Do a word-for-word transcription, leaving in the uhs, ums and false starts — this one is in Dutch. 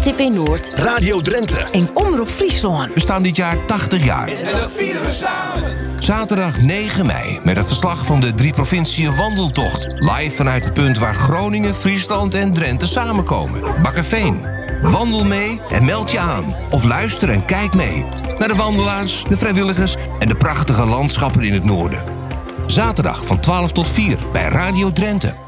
R T V Noord, Radio Drenthe en Omroep Friesland. We staan dit jaar tachtig jaar. en dat vieren we samen. Zaterdag negen mei met het verslag van de drie provinciën wandeltocht. Live vanuit het punt waar Groningen, Friesland en Drenthe samenkomen. Bakkerveen. Wandel mee en meld je aan. Of luister en kijk mee naar de wandelaars, de vrijwilligers en de prachtige landschappen in het noorden. Zaterdag van twaalf tot vier bij Radio Drenthe.